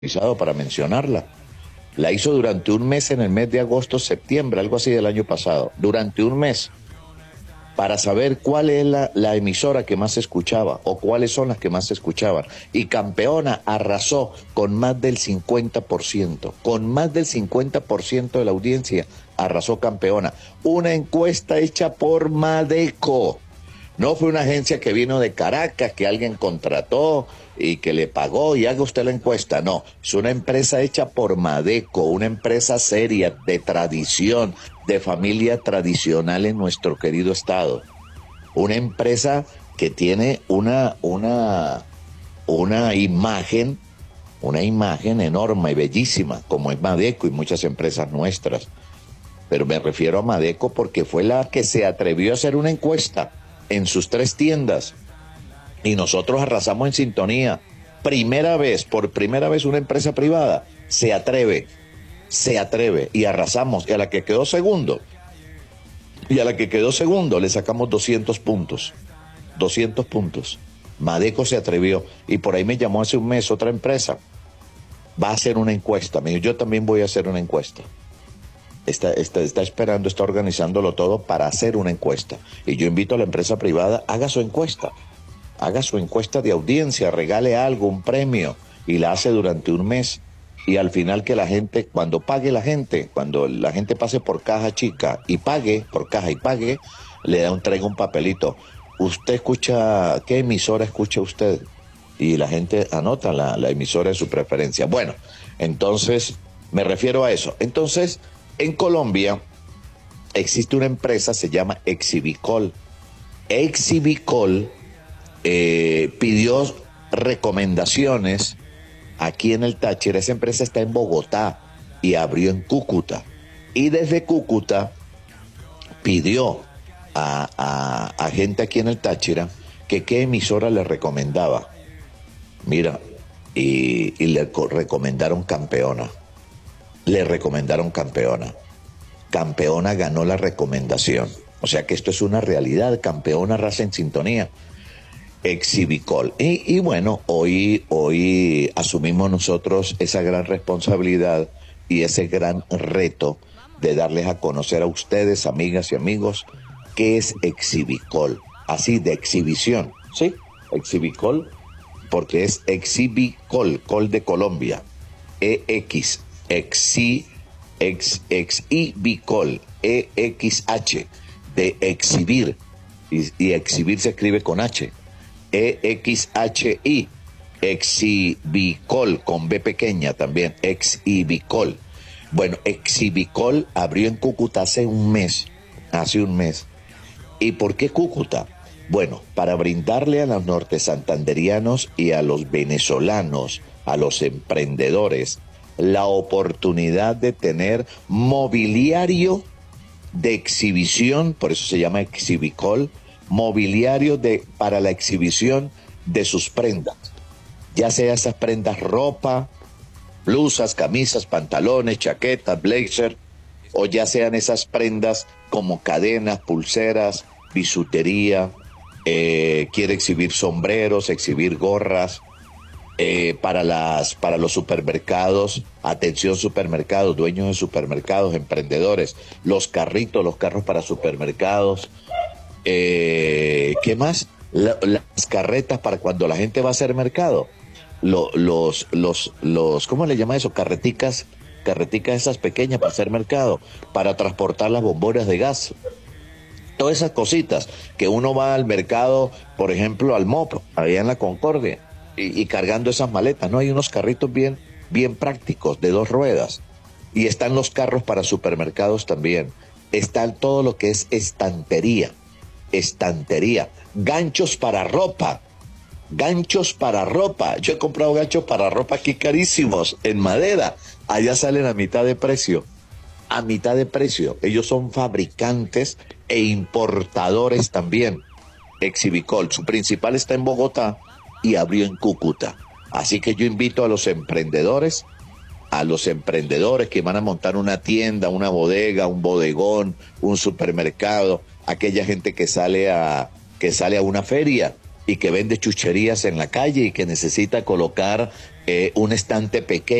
para mencionarla. La hizo durante un mes en el mes de agosto, septiembre, algo así del año pasado. Durante un mes, para saber cuál es la emisora que más se escuchaba o cuáles son las que más se escuchaban. Y Campeona arrasó con más del 50%, con más del 50% de la audiencia arrasó Campeona. Una encuesta hecha por Madeco. No fue una agencia que vino de Caracas, que alguien contrató y que le pagó y haga usted la encuesta. No, es una empresa hecha por Madeco, una empresa seria, de tradición, de familia tradicional en nuestro querido estado. Una empresa que tiene una imagen enorme y bellísima, como es Madeco y muchas empresas nuestras. Pero me refiero a Madeco porque fue la que se atrevió a hacer una encuesta en sus 3 tiendas y nosotros arrasamos en sintonía. Por primera vez una empresa privada se atreve y arrasamos. Y a la que quedó segundo le sacamos 200 puntos. 200 puntos. Madeco se atrevió y por ahí me llamó hace un mes otra empresa. Va a hacer una encuesta. Me dijo, yo también voy a hacer una encuesta. Está esperando, está organizándolo todo para hacer una encuesta. Y yo invito a la empresa privada, haga su encuesta de audiencia, regale algo, un premio, y la hace durante un mes. Y al final que la gente, cuando la gente pase por caja chica y pague, por caja y pague, traiga un papelito. ¿Usted escucha, qué emisora escucha usted? Y la gente anota la emisora de su preferencia. Bueno, entonces me refiero a eso. Entonces, en Colombia existe una empresa, se llama Exhibicol. Exhibicol pidió recomendaciones aquí en el Táchira. Esa empresa está en Bogotá y abrió en Cúcuta. Y desde Cúcuta pidió a gente aquí en el Táchira que qué emisora le recomendaba. Mira, y le recomendaron Campeona. Campeona ganó la recomendación. O sea que esto es una realidad. Campeona arrasa en sintonía. Exhibicol. Y bueno, hoy asumimos nosotros esa gran responsabilidad y ese gran reto de darles a conocer a ustedes, amigas y amigos, qué es Exhibicol. Así, de exhibición, ¿sí? Exhibicol, porque es Exhibicol, Col de Colombia. Exhibicol, EXH, de exhibir. Y exhibir se escribe con H. EXHI, Exhibicol, con B pequeña también, Exhibicol. Bueno, Exhibicol abrió en Cúcuta hace un mes. ¿Y por qué Cúcuta? Bueno, para brindarle a los nortesantanderianos y a los venezolanos, a los emprendedores, la oportunidad de tener mobiliario de exhibición, por eso se llama Exhibicol, mobiliario para la exhibición de sus prendas, ya sea esas prendas ropa, blusas, camisas, pantalones, chaquetas, blazer, o ya sean esas prendas como cadenas, pulseras, bisutería, quiere exhibir sombreros, exhibir gorras, para los supermercados, atención supermercados, dueños de supermercados, emprendedores, los carros para supermercados, ¿qué más? Las carretas para cuando la gente va a hacer mercado, ¿cómo le llama eso? Carreticas esas pequeñas para hacer mercado, para transportar las bombonas de gas. Todas esas cositas que uno va al mercado, por ejemplo, al MOP, allá en la Concordia, y cargando esas maletas, ¿no? Hay unos carritos bien prácticos, de 2 ruedas. Y están los carros para supermercados también. Está todo lo que es estantería, ganchos para ropa. Yo he comprado ganchos para ropa aquí carísimos, en madera. Allá salen a mitad de precio. Ellos son fabricantes e importadores también. Exhibicol, su principal está en Bogotá y abrió en Cúcuta. Así que yo invito a los emprendedores que van a montar una tienda, una bodega, un bodegón, un supermercado, aquella gente que sale a una feria y que vende chucherías en la calle y que necesita colocar un estante pequeño